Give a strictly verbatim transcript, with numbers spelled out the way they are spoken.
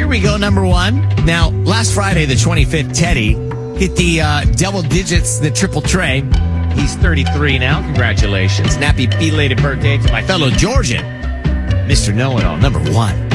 we go, number one. Now, last Friday, the twenty-fifth, Teddy hit the uh, double digits, the triple tray. He's thirty-three now. Congratulations. And happy belated birthday to my fellow Georgian, Mister Know-It-All, number one.